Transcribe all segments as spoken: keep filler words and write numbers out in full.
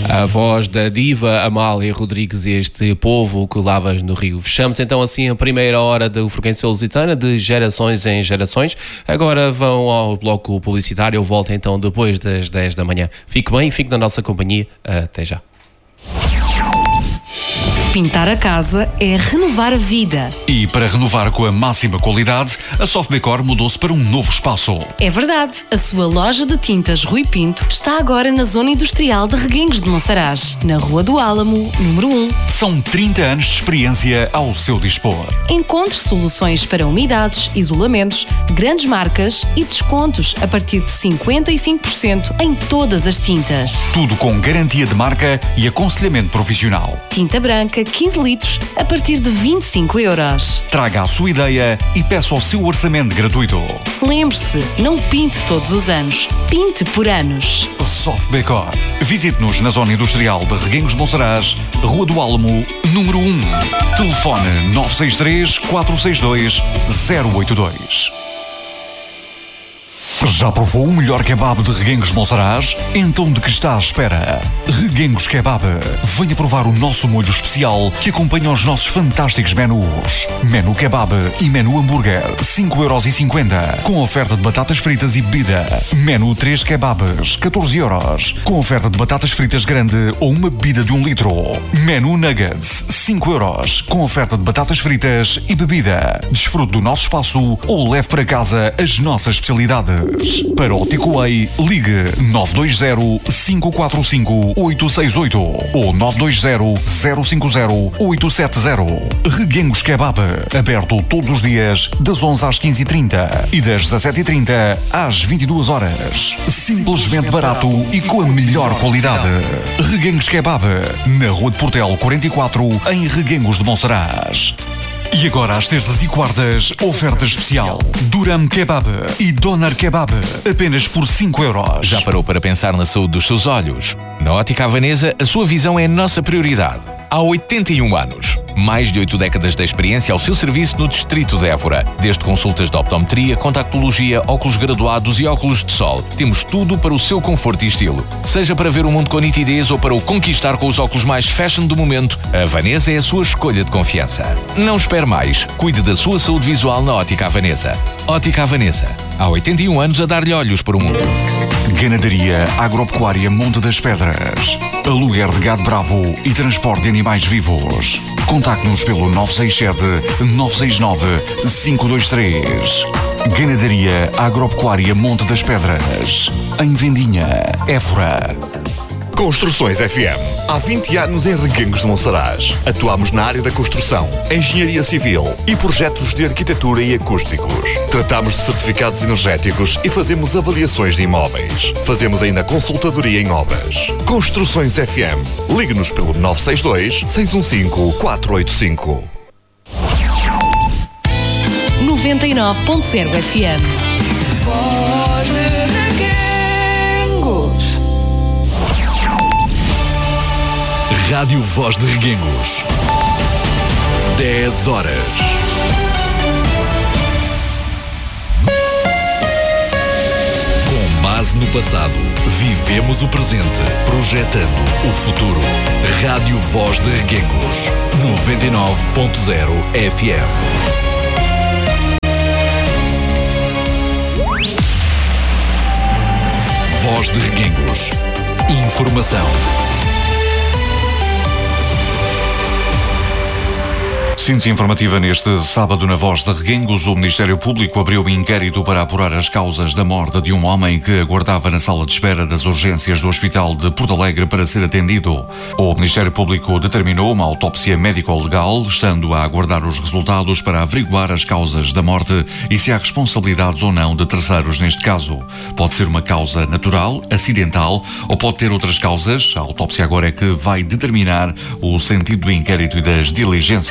A voz da diva Amália Rodrigues e este povo que lavas no rio. Fechamos então assim a primeira hora do Frequência Lusitana, de gerações em gerações. Agora vão ao bloco publicitário. Eu volto então depois das dez da manhã. Fique bem, fique na nossa companhia. Até já. Pintar a casa é renovar a vida. E para renovar com a máxima qualidade, a Softdecor mudou-se para um novo espaço. É verdade. A sua loja de tintas Rui Pinto está agora na zona industrial de Reguengos de Monsaraz, na Rua do Álamo, número um. São trinta anos de experiência ao seu dispor. Encontre soluções para umidades, isolamentos, grandes marcas e descontos a partir de cinquenta e cinco por cento em todas as tintas. Tudo com garantia de marca e aconselhamento profissional. Tinta branca quinze litros a partir de vinte e cinco euros. Traga a sua ideia e peça o seu orçamento gratuito. Lembre-se, não pinte todos os anos, pinte por anos. Softdecor. Visite-nos na zona industrial de Reguengos de Monsaraz, Rua do Álamo, número um. Telefone nove seis três, quatro seis dois, zero oito dois. Já provou o melhor kebab de Reguengos de Monsaraz? Então de que está à espera? Reguengos Kebab. Venha provar o nosso molho especial que acompanha os nossos fantásticos menus. Menu Kebab e Menu Hambúrguer, cinco euros e cinquenta, com oferta de batatas fritas e bebida. Menu três Kebabs, catorze euros, com oferta de batatas fritas grande ou uma bebida de um litro. Menu Nuggets, cinco euros, com oferta de batatas fritas e bebida. Desfrute do nosso espaço ou leve para casa as nossas especialidades. Para o takeaway, ligue nove dois zero, cinco quatro cinco, oito seis oito ou nove dois zero, zero cinco zero, oito sete zero. Reguengos Kebab, aberto todos os dias das onze às quinze e trinta e das dezassete e trinta às vinte e duas horas. Simplesmente barato e com a melhor qualidade. Reguengos Kebab, na Rua de Portel quarenta e quatro, em Reguengos de Monsaraz. E agora, às terças e quartas, oferta especial. Duram Kebab e Doner Kebab, apenas por cinco euros. Já parou para pensar na saúde dos seus olhos? Na Ótica Havanesa, a sua visão é a nossa prioridade. Há oitenta e um anos. Mais de oito décadas de experiência ao seu serviço no distrito de Évora. Desde consultas de optometria, contactologia, óculos graduados e óculos de sol. Temos tudo para o seu conforto e estilo. Seja para ver o mundo com nitidez ou para o conquistar com os óculos mais fashion do momento, a Havanesa é a sua escolha de confiança. Não espere mais. Cuide da sua saúde visual na Ótica Havanesa. Ótica Havanesa. Há oitenta e um anos a dar-lhe olhos para o mundo. Ganaderia Agropecuária Monte das Pedras. Aluguer de gado bravo e transporte de animais vivos. Contacte-nos pelo nove seis sete, nove seis nove, cinco dois três. Ganaderia Agropecuária Monte das Pedras. Em Vendinha, Évora. Construções F M. Há vinte anos em Reguengos de Monsaraz. Atuamos na área da construção, engenharia civil e projetos de arquitetura e acústicos. Tratamos de certificados energéticos e fazemos avaliações de imóveis. Fazemos ainda consultadoria em obras. Construções F M. Ligue-nos pelo nove seis dois, seis um cinco, quatro oito cinco. noventa e nove ponto zero F M. Voz de Reguengos. Rádio Voz de Reguengos. dez horas. Com base no passado, vivemos o presente, projetando o futuro. Rádio Voz de Reguengos. noventa e nove ponto zero F M. Voz de Reguengos. Informação. Síntese informativa neste sábado na Voz de Reguengos. O Ministério Público abriu um inquérito para apurar as causas da morte de um homem que aguardava na sala de espera das urgências do Hospital de Porto Alegre para ser atendido. O Ministério Público determinou uma autópsia médico-legal, estando a aguardar os resultados para averiguar as causas da morte e se há responsabilidades ou não de terceiros neste caso. Pode ser uma causa natural, acidental ou pode ter outras causas. A autópsia agora é que vai determinar o sentido do inquérito e das diligências.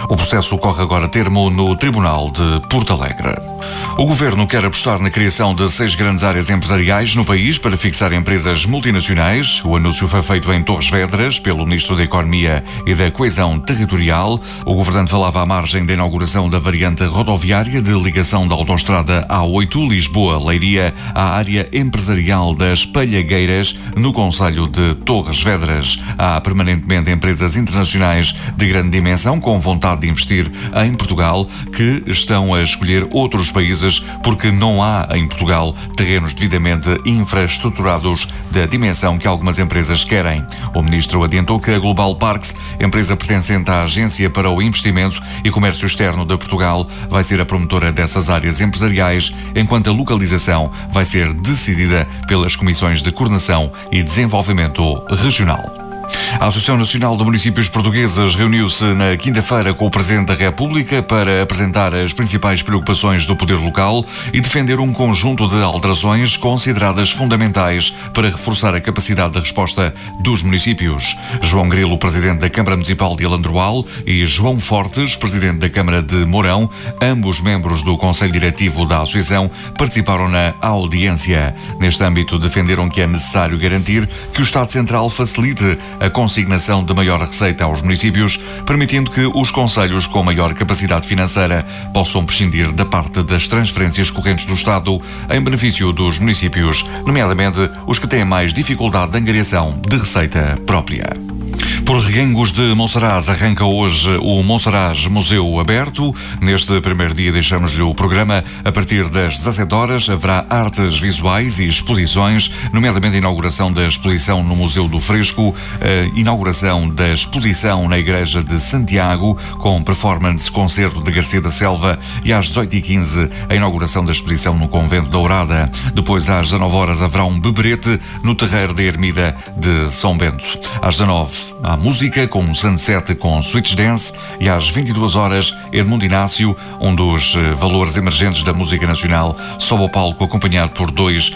O processo corre agora a termo no Tribunal de Porto Alegre. O Governo quer apostar na criação de seis grandes áreas empresariais no país para fixar empresas multinacionais. O anúncio foi feito em Torres Vedras pelo Ministro da Economia e da Coesão Territorial. O governante falava à margem da inauguração da variante rodoviária de ligação da autoestrada A oito Lisboa-Leiria à área empresarial das Palhagueiras, no concelho de Torres Vedras. Há permanentemente empresas internacionais de grande dimensão com vontade de investir em Portugal que estão a escolher outros países porque não há em Portugal terrenos devidamente infraestruturados da dimensão que algumas empresas querem. O ministro adiantou que a Global Parks, empresa pertencente à Agência para o Investimento e Comércio Externo de Portugal, vai ser a promotora dessas áreas empresariais, enquanto a localização vai ser decidida pelas Comissões de Coordenação e Desenvolvimento Regional. A Associação Nacional de Municípios Portugueses reuniu-se na quinta-feira com o Presidente da República para apresentar as principais preocupações do poder local e defender um conjunto de alterações consideradas fundamentais para reforçar a capacidade de resposta dos municípios. João Grilo, Presidente da Câmara Municipal de Alandroal, e João Fortes, Presidente da Câmara de Mourão, ambos membros do Conselho Diretivo da Associação, participaram na audiência. Neste âmbito, defenderam que é necessário garantir que o Estado Central facilite a consignação de maior receita aos municípios, permitindo que os concelhos com maior capacidade financeira possam prescindir da parte das transferências correntes do Estado em benefício dos municípios, nomeadamente os que têm mais dificuldade de angariação de receita própria. Por Reguengos de Monsaraz arranca hoje o Monsaraz Museu Aberto. Neste primeiro dia deixamos-lhe o programa. A partir das dezassete horas haverá artes visuais e exposições, nomeadamente a inauguração da exposição no Museu do Fresco, a inauguração da exposição na Igreja de Santiago, com performance concerto de Garcia da Selva, e às dezoito e quinze a inauguração da exposição no Convento da Ourada. Depois, às dezanove horas, haverá um beberete no terreiro da Ermida de São Bento. Às dezanove, há música com um sunset com Switch Dance, e às vinte e duas horas Edmundo Inácio, um dos valores emergentes da música nacional, sobe ao palco acompanhado por dois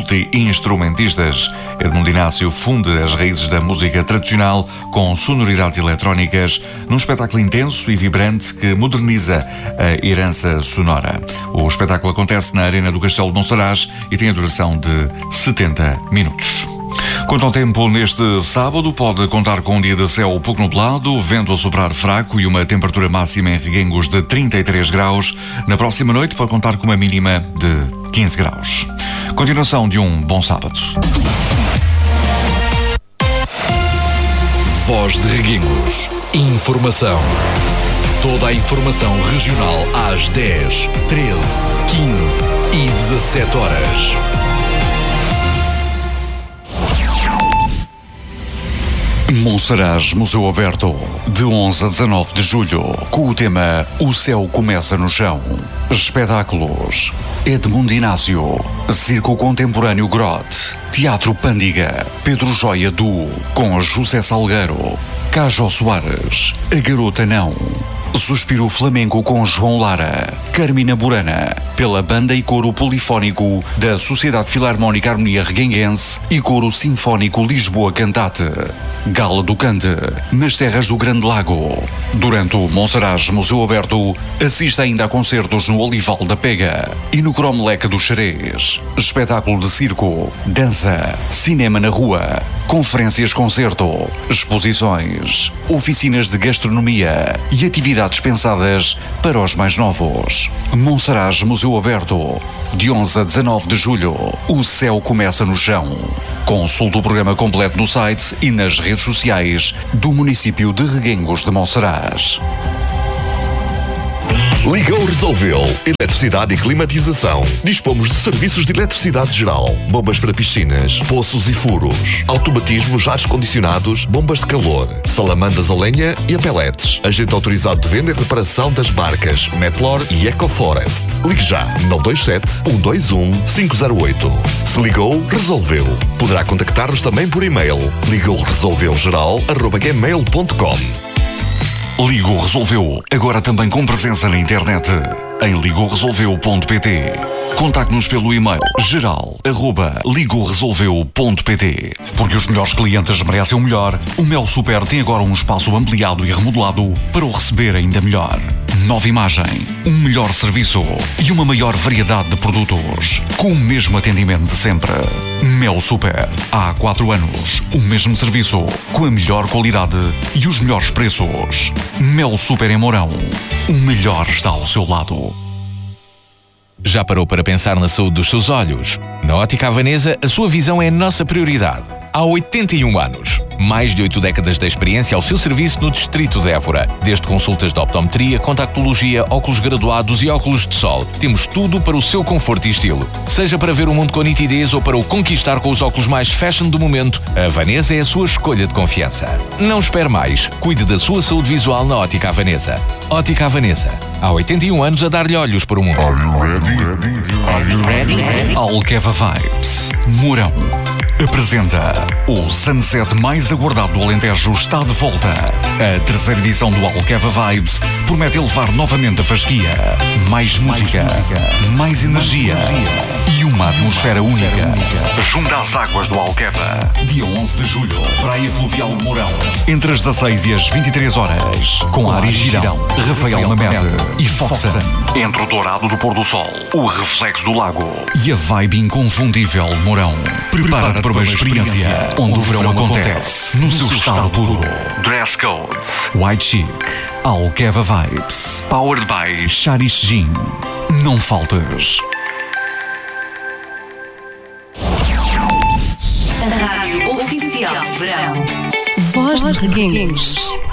multi-instrumentistas. Edmundo Inácio funde as raízes da música tradicional com sonoridades eletrónicas num espetáculo intenso e vibrante que moderniza a herança sonora. O espetáculo acontece na Arena do Castelo de Monsaraz e tem a duração de setenta minutos. Quanto ao tempo, neste sábado pode contar com um dia de céu pouco nublado, vento a soprar fraco e uma temperatura máxima em Reguengos de trinta e três graus. Na próxima noite pode contar com uma mínima de quinze graus. Continuação de um bom sábado. Voz de Reguengos. Informação. Toda a informação regional às dez, treze, quinze e dezassete horas. Monsaraz Museu Aberto, de onze a dezanove de julho, com o tema O Céu Começa no Chão. Espetáculos: Edmundo Inácio, Circo Contemporâneo Grotte, Teatro Pândiga, Pedro Joia Duo, com José Salgueiro, Cajo Soares, A Garota Não, Suspiro Flamenco com João Lara, Carmina Burana, pela Banda e Coro Polifónico da Sociedade Filarmónica Harmonia Reguenguense e Coro Sinfónico Lisboa Cantate. Gala do Cante, nas terras do Grande Lago. Durante o Monsaraz Museu Aberto, assista ainda a concertos no Olival da Pega e no Cromlech do Xerez. Espetáculo de circo, dança, cinema na rua, conferências-concerto, exposições, oficinas de gastronomia e atividades pensadas para os mais novos. Monsaraz Museu Aberto, de onze a dezanove de julho. O céu começa no chão. Consulte o programa completo no site e nas redes sociais do município de Reguengos de Monsaraz. Ligou resolveu. Eletricidade e climatização. Dispomos de serviços de eletricidade geral, bombas para piscinas, poços e furos, automatismos, ares condicionados, bombas de calor, salamandas a lenha e a pellets. Agente autorizado de venda e reparação das marcas Metlor e EcoForest. Ligue já nove dois sete, um dois um, cinco zero oito. Se ligou, resolveu. Poderá contactar-nos também por e-mail ligou resolveu geral arroba gmail ponto com. Ligo Resolveu, agora também com presença na internet. em ligou resolveu ponto pt. Contacte-nos pelo e-mail geral arroba ligou resolveu ponto pt. Porque os melhores clientes merecem o melhor, o Mel Super tem agora um espaço ampliado e remodelado para o receber ainda melhor. Nova imagem, um melhor serviço e uma maior variedade de produtos, com o mesmo atendimento de sempre. Mel Super, há quatro anos, o mesmo serviço, com a melhor qualidade e os melhores preços. Mel Super em Mourão, o melhor está ao seu lado. Já parou para pensar na saúde dos seus olhos? Na Ótica Havanesa, a sua visão é a nossa prioridade. Há oitenta e um anos, mais de oito décadas de experiência ao seu serviço no distrito de Évora. Desde consultas de optometria, contactologia, óculos graduados e óculos de sol. Temos tudo para o seu conforto e estilo. Seja para ver o mundo com nitidez ou para o conquistar com os óculos mais fashion do momento, a Havanesa é a sua escolha de confiança. Não espere mais. Cuide da sua saúde visual na Ótica Havanesa. Ótica Havanesa. Há oitenta e um anos a dar-lhe olhos para o mundo. Are you ready? Are you ready? Alqueva Vibes, Mourão, apresenta o Sunset mais aguardado do Alentejo está de volta. A terceira edição do Alqueva Vibes promete elevar novamente a fasquia. Mais música, mais energia e uma atmosfera única. Junto às águas do Alqueva, dia onze de julho, Praia Fluvial de Mourão, entre as dezasseis e as vinte e três horas, com Ari Girão, Rafael Mamede e Foxen. Entre o dourado do pôr do sol, o reflexo do lago e a vibe inconfundível de Mourão. Prepara-te para uma experiência onde o verão acontece no seu estado puro. Dress Code, White Chic, Alqueva Vibes, Powered by Charish Gin. Não faltes. A rádio oficial de verão. Voz de Reguengos.